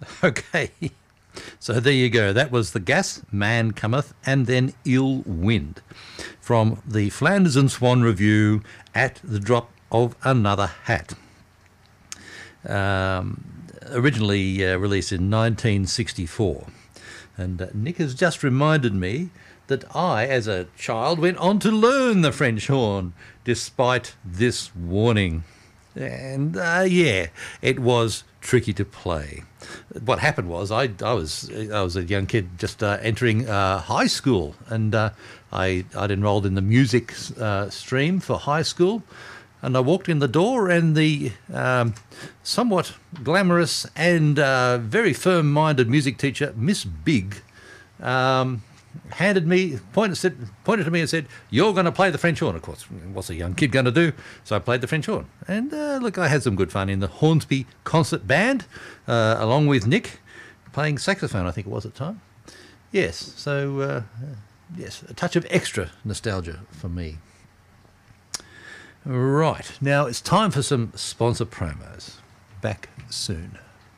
Okay. So there you go. That was The Gas, Man Cometh, and then Ill Wind from the Flanders and Swan Review at the drop of another hat. Originally released in 1964. And Nick has just reminded me that I, as a child, went on to learn the French horn despite this warning. And yeah, it was tricky to play. What happened was I was a young kid just entering high school, and I'd enrolled in the music stream for high school, and I walked in the door, and the somewhat glamorous and very firm-minded music teacher, Miss Big, pointed to me and said, "You're going to play the French horn." Of course, what's a young kid going to do? So I played the French horn. And look, I had some good fun in the Hornsby Concert Band, along with Nick, playing saxophone, I think it was at the time. Yes, so, yes, a touch of extra nostalgia for me. Right, now it's time for some sponsor promos. Back soon.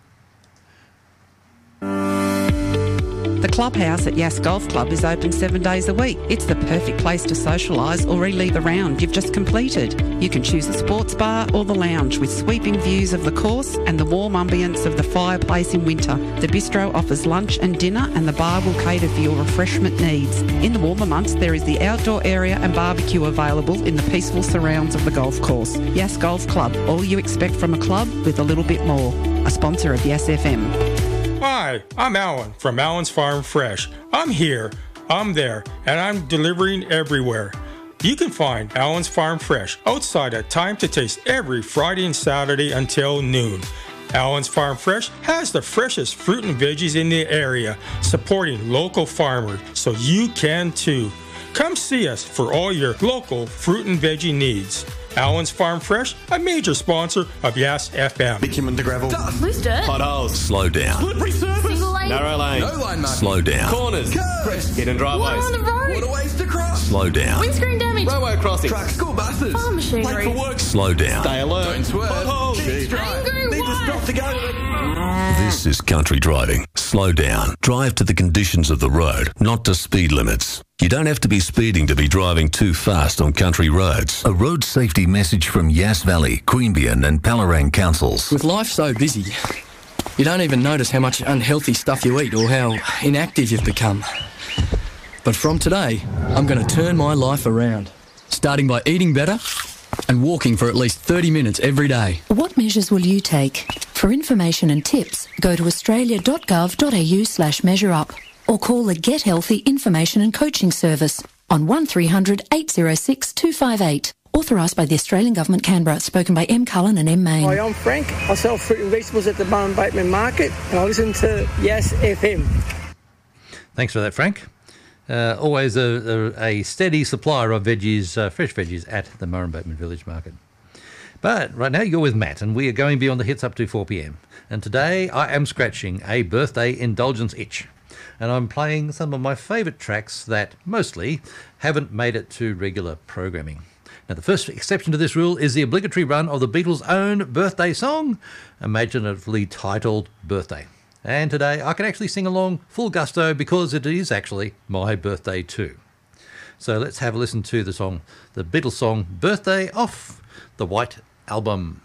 The clubhouse at Yass Golf Club is open 7 days a week. It's the perfect place to socialise or relive a round you've just completed. You can choose the sports bar or the lounge with sweeping views of the course and the warm ambience of the fireplace in winter. The bistro offers lunch and dinner, and the bar will cater for your refreshment needs. In the warmer months, there is the outdoor area and barbecue available in the peaceful surrounds of the golf course. Yass Golf Club, all you expect from a club with a little bit more. A sponsor of Yass FM. Hi, I'm Alan from Alan's Farm Fresh. I'm here, I'm there, and I'm delivering everywhere. You can find Alan's Farm Fresh outside at Time to Taste every Friday and Saturday until noon. Alan's Farm Fresh has the freshest fruit and veggies in the area, supporting local farmers, so you can too. Come see us for all your local fruit and veggie needs. Alan's Farm Fresh, a major sponsor of Yass FM. Bitumen to gravel. Loose dirt. Potholes. Slow down. Slippery surface. Single lane. Narrow lane. No line marking. Slow down. Corners. Curves. Hidden driveways. Water on the road. Waterways to cross. Slow down. Windscreen damage. Railway crossings. Trucks. School buses. Farm machinery. Late for work. Slow down. Stay alert. Don't swerve. Potholes. Cheese drive. Angry Need to wife. stop to go. This is country driving. Slow down. Drive to the conditions of the road, not to speed limits. You don't have to be speeding to be driving too fast on country roads. A road safety message from Yass Valley, Queanbeyan and Palorang councils. With life so busy, you don't even notice how much unhealthy stuff you eat or how inactive you've become. But from today, I'm going to turn my life around, starting by eating better and walking for at least 30 minutes every day. What measures will you take? For information and tips, go to australia.gov.au/measureup or call the Get Healthy Information and Coaching Service on 1300 806 258. Authorised by the Australian Government, Canberra. Spoken by M. Cullen and M. Main. Hi, I'm Frank. I sell fruit and vegetables at the Bowen Bateman Market, and I listen to Yass FM. Thanks for that, Frank. Always a steady supplier of veggies, fresh veggies at the Murray Bateman Village Market. But right now you're with Matt, and we are going beyond the hits up to 4 p.m. And today I am scratching a birthday indulgence itch. And I'm playing some of my favourite tracks that mostly haven't made it to regular programming. Now, the first exception to this rule is the obligatory run of the Beatles' own birthday song, imaginatively titled Birthday. And today I can actually sing along full gusto because it is actually my birthday too. So let's have a listen to the song, the Beatles song Birthday, off the White Album.